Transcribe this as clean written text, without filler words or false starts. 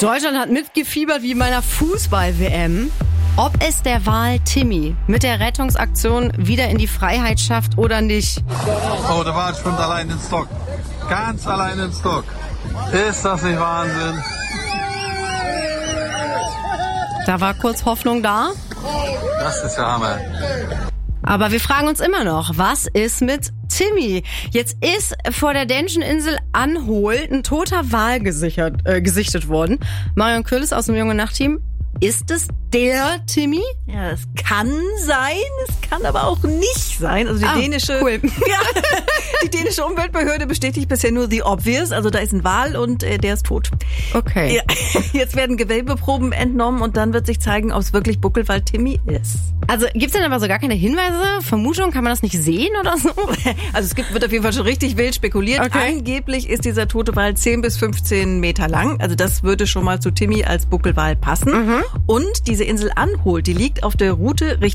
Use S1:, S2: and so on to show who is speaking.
S1: Deutschland hat mitgefiebert wie bei einer Fußball-WM. Ob es der Wal Timmy mit der Rettungsaktion wieder in die Freiheit schafft oder nicht.
S2: Oh, der Wal schwimmt allein ins Dock. Ganz allein ins Dock. Ist das nicht Wahnsinn?
S1: Da war kurz Hoffnung da.
S2: Das ist ja Hammer.
S1: Aber wir fragen uns immer noch, was ist mit Timmy? Jetzt ist vor der dänischen Insel Anhol ein toter Wal gesichtet worden. Marion Köllis aus dem Junge Nacht-Team. Ist es der Timmy?
S3: Ja, es kann sein, es kann aber auch nicht sein. Also die dänische Umweltbehörde bestätigt bisher nur the obvious. Also da ist ein Wal und der ist tot.
S1: Okay.
S3: Ja, jetzt werden Gewölbeproben entnommen und dann wird sich zeigen, ob es wirklich Buckelwal Timmy ist.
S1: Also gibt's denn aber so gar keine Hinweise, Vermutungen, kann man das nicht sehen oder so?
S3: Also wird auf jeden Fall schon richtig wild spekuliert.
S1: Okay.
S3: Angeblich ist dieser tote Wal 10 bis 15 Meter lang. Also das würde schon mal zu Timmy als Buckelwal passen. Und diese Insel Anhol, die liegt auf der Route Richtung